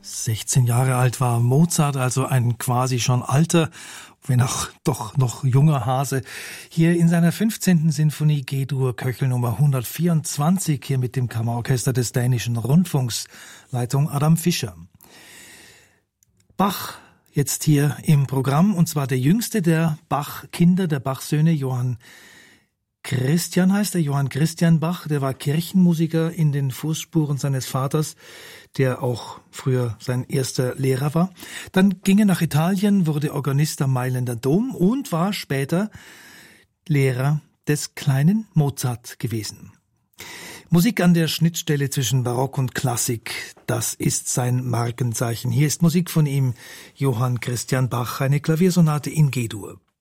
16 Jahre alt war Mozart, also ein quasi schon alter, wenn auch doch noch junger Hase, hier in seiner 15. Sinfonie G-Dur Köchel Nummer 124, hier mit dem Kammerorchester des Dänischen Rundfunks, Leitung Adam Fischer. Bach jetzt hier im Programm, und zwar der jüngste der Bach-Kinder, der Bach-Söhne, Johann Christian heißt er, Johann Christian Bach, der war Kirchenmusiker in den Fußspuren seines Vaters, der auch früher sein erster Lehrer war. Dann ging er nach Italien, wurde Organist am Mailänder Dom und war später Lehrer des kleinen Mozart gewesen. Musik an der Schnittstelle zwischen Barock und Klassik, das ist sein Markenzeichen. Hier ist Musik von ihm, Johann Christian Bach, eine Klaviersonate in G-Dur.